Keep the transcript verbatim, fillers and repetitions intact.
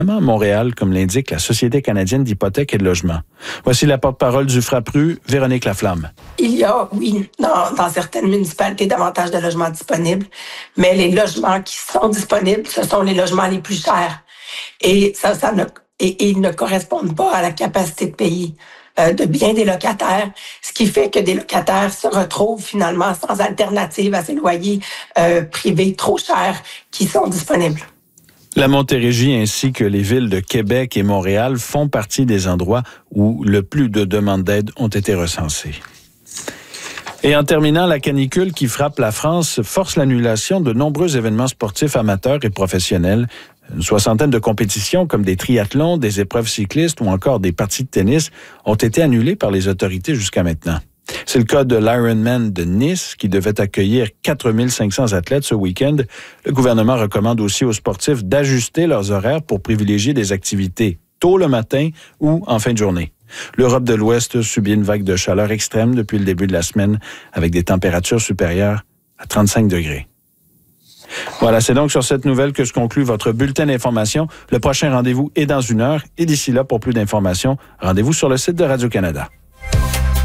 Montréal, comme l'indique la Société canadienne d'hypothèques et de logement. Voici la porte-parole du Frappru, Véronique Laflamme. Il y a, oui, dans, dans certaines municipalités, davantage de logements disponibles, mais les logements qui sont disponibles, ce sont les logements les plus chers. Et ça, ça ne, et, et ils ne correspondent pas à la capacité de payer euh, de bien des locataires, ce qui fait que des locataires se retrouvent finalement sans alternative à ces loyers euh, privés trop chers qui sont disponibles. La Montérégie ainsi que les villes de Québec et Montréal font partie des endroits où le plus de demandes d'aide ont été recensées. Et en terminant, la canicule qui frappe la France force l'annulation de nombreux événements sportifs amateurs et professionnels. Une soixantaine de compétitions comme des triathlons, des épreuves cyclistes ou encore des parties de tennis ont été annulées par les autorités jusqu'à maintenant. C'est le cas de l'Ironman de Nice qui devait accueillir quatre mille cinq cents athlètes ce week-end. Le gouvernement recommande aussi aux sportifs d'ajuster leurs horaires pour privilégier des activités tôt le matin ou en fin de journée. L'Europe de l'Ouest subit une vague de chaleur extrême depuis le début de la semaine avec des températures supérieures à trente-cinq degrés. Voilà, c'est donc sur cette nouvelle que je conclue votre bulletin d'information. Le prochain rendez-vous est dans une heure et d'ici là, pour plus d'informations, rendez-vous sur le site de Radio-Canada.